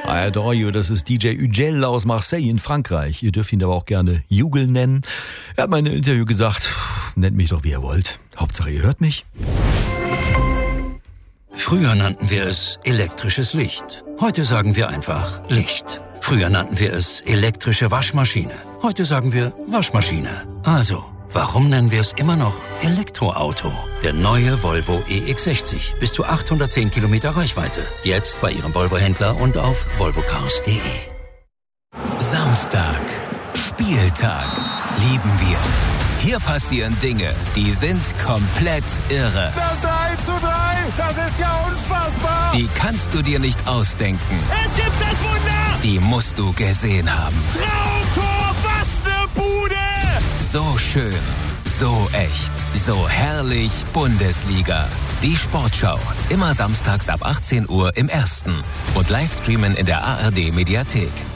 I Adore You, das ist DJ Ugel aus Marseille in Frankreich. Ihr dürft ihn aber auch gerne Jugel nennen. Er hat mal in einem Interview gesagt, nennt mich doch wie ihr wollt. Hauptsache ihr hört mich. Früher nannten wir es elektrisches Licht. Heute sagen wir einfach Licht. Früher nannten wir es elektrische Waschmaschine. Heute sagen wir Waschmaschine. Also, warum nennen wir es immer noch Elektroauto? Der neue Volvo EX60. Bis zu 810 Kilometer Reichweite. Jetzt bei Ihrem Volvo-Händler und auf volvocars.de. Samstag. Spieltag. Lieben wir. Hier passieren Dinge, die sind komplett irre. Das 3:3, das ist ja unfassbar. Die kannst du dir nicht ausdenken. Es gibt das Wunder. Die musst du gesehen haben. Traumtor, was eine Bude. So schön, so echt, so herrlich Bundesliga. Die Sportschau, immer samstags ab 18 Uhr im Ersten. Und Livestreamen in der ARD Mediathek.